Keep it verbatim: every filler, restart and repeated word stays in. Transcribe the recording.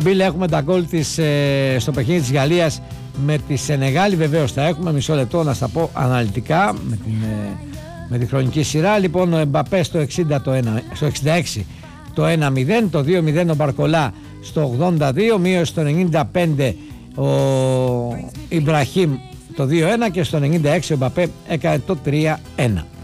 Μπίλε, έχουμε τα γκολ της, ε, στο παιχνίδι της Γαλλίας με τη Σενεγάλη. Βεβαίως τα έχουμε, μισό λεπτό να στα πω αναλυτικά με, την, ε, με τη χρονική σειρά. Λοιπόν, ο Εμπαπέ στο, εξήντα, το ένα, στο εξήντα έξι το ένα μηδέν, το δύο μηδέν ο Μπαρκολά στο ογδόντα δύο, μείωσε στο ενενήντα πέντε ο Ιμπραχήμ το δύο ένα και στο ενενήντα έξι ο Εμπαπέ έκανε το τρία ένα.